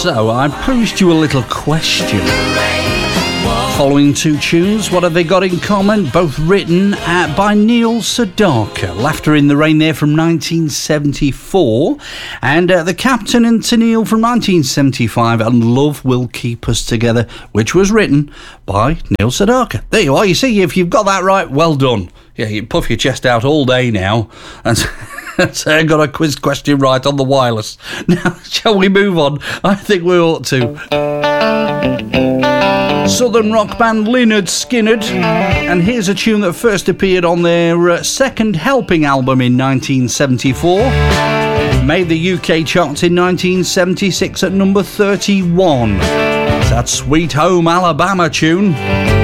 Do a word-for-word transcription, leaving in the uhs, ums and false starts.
So I posed you a little question. Following two tunes, what have they got in common? Both written uh, by Neil Sedaka. Laughter in the Rain there from nineteen seventy-four. And uh, The Captain and Tennille from nineteen seventy-five. And Love Will Keep Us Together, which was written by Neil Sedaka. There you are. You see, if you've got that right, well done. Yeah, you puff your chest out all day now. And so I got a quiz question right on the wireless. Now, shall we move on? I think we ought to. Southern rock band Lynyrd Skynyrd, and here's a tune that first appeared on their uh, second Helping album in nineteen seventy-four. Made the U K charts in nineteen seventy-six at number thirty-one. It's that Sweet Home Alabama tune.